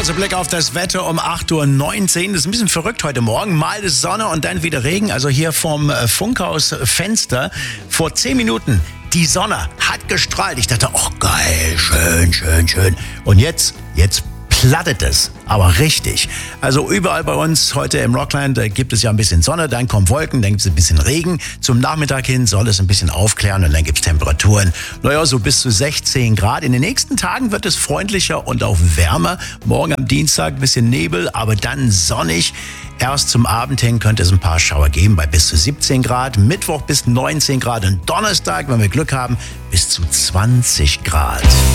Also Blick auf das Wetter um 8:19 Uhr. Das ist ein bisschen verrückt heute Morgen. Mal ist Sonne und dann wieder Regen. Also hier vom Funkhausfenster vor 10 Minuten. Die Sonne hat gestrahlt. Ich dachte, oh geil, schön, schön, schön. Und jetzt plattet es, aber richtig. Also überall bei uns heute im Rockland gibt es ja ein bisschen Sonne, dann kommen Wolken, dann gibt es ein bisschen Regen. Zum Nachmittag hin soll es ein bisschen aufklären und dann gibt es Temperaturen. Naja, so bis zu 16 Grad. In den nächsten Tagen wird es freundlicher und auch wärmer. Morgen am Dienstag ein bisschen Nebel, aber dann sonnig. Erst zum Abend hin könnte es ein paar Schauer geben bei bis zu 17 Grad. Mittwoch bis 19 Grad und Donnerstag, wenn wir Glück haben, bis zu 20 Grad.